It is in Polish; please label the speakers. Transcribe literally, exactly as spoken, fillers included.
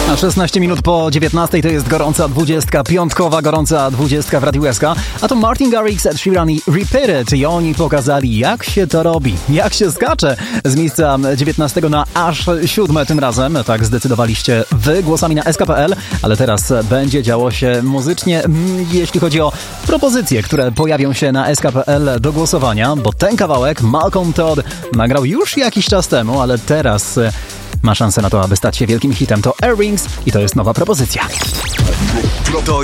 Speaker 1: A szesnaście minut po dziewiętnastej to jest gorąca dwudziestka, piątkowa gorąca dwudziestka w Radiu S K. A to Martin Garrix, Ed Sheeran i Repeat It. I oni pokazali, jak się to robi, jak się skacze z miejsca dziewiętnastego na aż siódme tym razem. Tak zdecydowaliście wy głosami na S K kropka P L, ale teraz będzie działo się muzycznie, jeśli chodzi o propozycje, które pojawią się na S K kropka P L do głosowania, bo ten kawałek Malcolm Todd nagrał już jakiś czas temu, ale teraz ma szansę na to, aby stać się wielkim hitem. To Earrings i to jest nowa propozycja.